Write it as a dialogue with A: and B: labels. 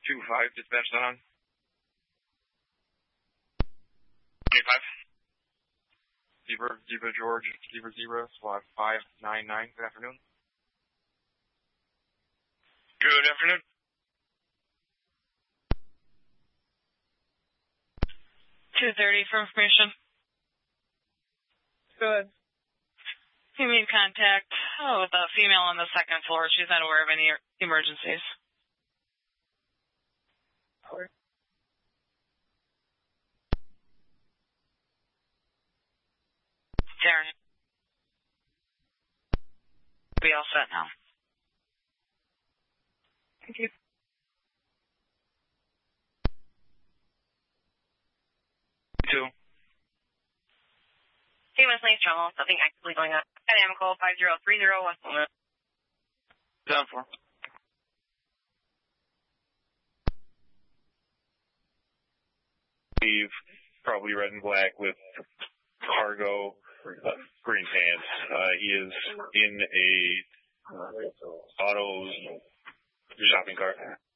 A: 2-5, dispatch that on. 25. Zebra George, Zebra, squad 599. Good afternoon.
B: Good afternoon.
C: .230 for information.
D: Good.
C: He made contact with a female on the second floor. She's not aware of any emergencies. Darren. We all set now.
D: Thank you.
A: Two.
E: Hey, Wesley, trouble. Something actively going on. Dynamical 5030
A: Down 4.
B: Steve, probably red and black with cargo, green pants. He is in a auto shopping cart.